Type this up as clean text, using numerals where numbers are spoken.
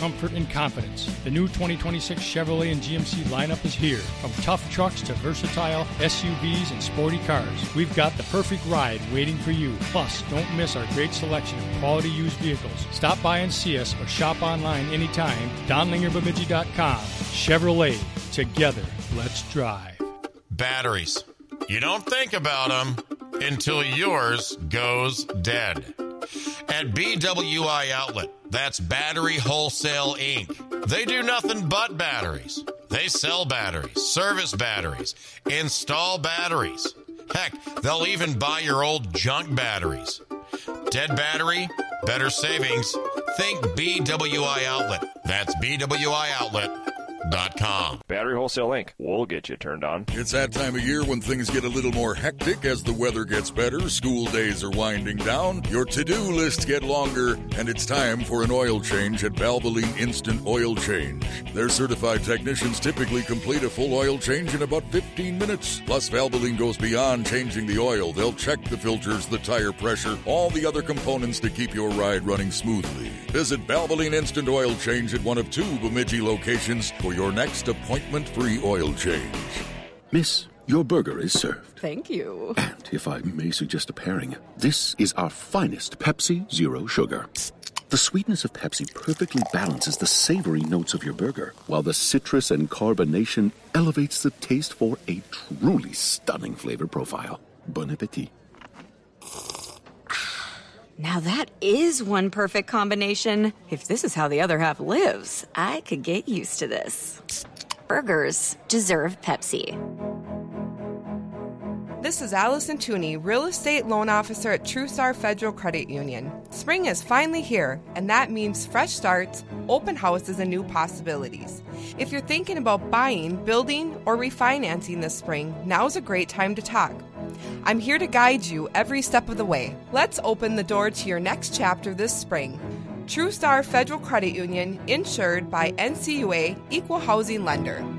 comfort, and confidence. The new 2026 Chevrolet and GMC lineup is here. From tough trucks to versatile SUVs and sporty cars, we've got the perfect ride waiting for you. Plus, don't miss our great selection of quality used vehicles. Stop by and see us or shop online anytime. DonlingerBemidji.com. Chevrolet. Together, let's drive. Batteries. You don't think about them until yours goes dead. At BWI Outlet, that's Battery Wholesale Inc. They do nothing but batteries. They sell batteries, service batteries, install batteries. Heck, they'll even buy your old junk batteries. Dead battery, better savings. Think BWI Outlet. That's BWIOutlet.com. Battery Wholesale Inc. We'll get you turned on. It's that time of year when things get a little more hectic as the weather gets better, school days are winding down, your to-do lists get longer, and it's time for an oil change at Valvoline Instant Oil Change. Their certified technicians typically complete a full oil change in about 15 minutes. Plus, Valvoline goes beyond changing the oil. They'll check the filters, the tire pressure, all the other components to keep your ride running smoothly. Visit Valvoline Instant Oil Change at one of 2 Bemidji locations for your next appointment-free oil change. Miss, your burger is served. Thank you. And if I may suggest a pairing, this is our finest Pepsi Zero Sugar. The sweetness of Pepsi perfectly balances the savory notes of your burger, while the citrus and carbonation elevates the taste for a truly stunning flavor profile. Bon appetit. Now that is one perfect combination. If this is how the other half lives, I could get used to this. Burgers deserve Pepsi. This is Allison Tooney, Real Estate Loan Officer at TrueStar Federal Credit Union. Spring is finally here, and that means fresh starts, open houses, and new possibilities. If you're thinking about buying, building, or refinancing this spring, now's a great time to talk. I'm here to guide you every step of the way. Let's open the door to your next chapter this spring. TrueStar Federal Credit Union, insured by NCUA Equal Housing Lender.